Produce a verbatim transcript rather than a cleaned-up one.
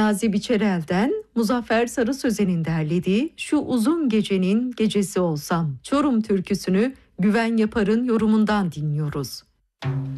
Niyazi Biçerel'den Muzaffer Sarı Sözen'in derlediği Şu Uzun Gecenin Gecesi Olsam Çorum türküsünü Güven Yapar'ın yorumundan dinliyoruz.